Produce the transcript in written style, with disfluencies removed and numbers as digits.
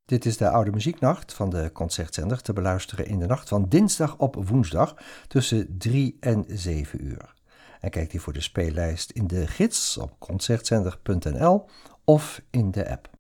Dit is de Oude Muzieknacht van de Concertzender te beluisteren in de nacht van dinsdag op woensdag tussen 3 en 7 uur. En kijkt u voor de speellijst in de gids op concertzender.nl of in de app.